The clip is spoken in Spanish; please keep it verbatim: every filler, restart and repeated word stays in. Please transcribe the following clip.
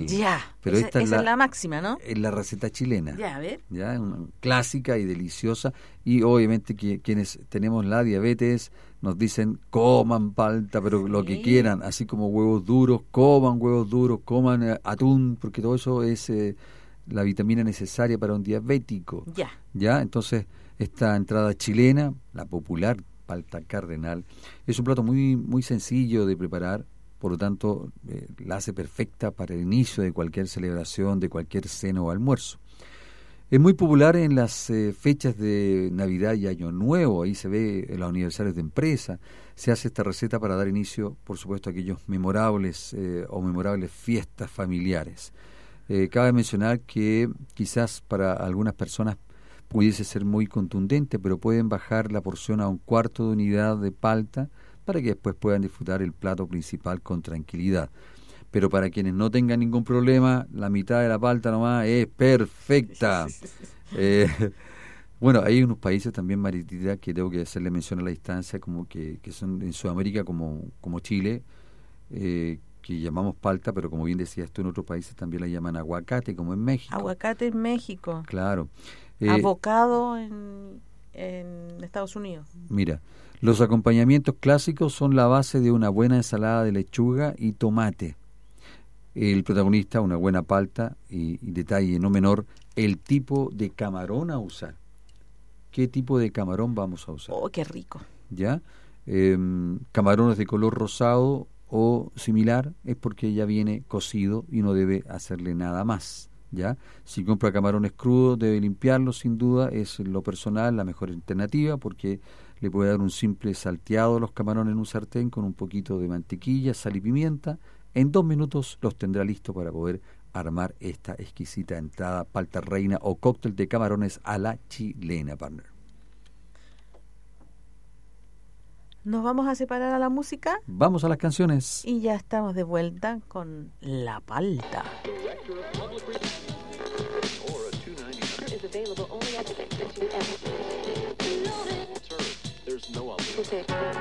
original. Ya, pero esa, esta esa es, la, es la máxima, ¿no? Es la receta chilena. Ya, a ver. Ya, una clásica y deliciosa. Y obviamente que quienes tenemos la diabetes nos dicen coman palta, pero Sí. lo que quieran, así como huevos duros, coman huevos duros, coman eh, atún, porque todo eso es eh, la vitamina necesaria para un diabético. Ya. Ya, entonces esta entrada chilena, la popular palta cardenal, es un plato muy muy sencillo de preparar. Por lo tanto, eh, la hace perfecta para el inicio de cualquier celebración, de cualquier cena o almuerzo. Es muy popular en las eh, fechas de Navidad y Año Nuevo, ahí se ve en los aniversarios de empresa. Se hace esta receta para dar inicio, por supuesto, a aquellos memorables eh, o memorables fiestas familiares. Eh, cabe mencionar que quizás para algunas personas pudiese ser muy contundente, pero pueden bajar la porción a un cuarto de unidad de palta para que después puedan disfrutar el plato principal con tranquilidad. Pero para quienes no tengan ningún problema, la mitad de la palta nomás es perfecta. Eh, bueno, hay unos países también, Maritita, que tengo que hacerle mención a la distancia, como que, que son en Sudamérica como, como Chile, eh, que llamamos palta, pero como bien decías tú, en otros países también la llaman aguacate, como en México. Aguacate en México. Claro. Eh, Avocado en, en Estados Unidos. Mira, los acompañamientos clásicos son la base de una buena ensalada de lechuga y tomate. El protagonista, una buena palta y, y detalle no menor, el tipo de camarón a usar. ¿Qué tipo de camarón vamos a usar? Oh, qué rico. ¿Ya? Eh, camarones de color rosado o similar es porque ya viene cocido y no debe hacerle nada más. ¿Ya? Si compra camarones crudos debe limpiarlos, sin duda, es en lo personal la mejor alternativa porque le puede dar un simple salteado a los camarones en un sartén con un poquito de mantequilla, sal y pimienta. En dos minutos los tendrá listos para poder armar esta exquisita entrada palta reina o cóctel de camarones a la chilena, partner. Nos vamos a separar a la música. Vamos a las canciones. Y ya estamos de vuelta con la palta. Okay.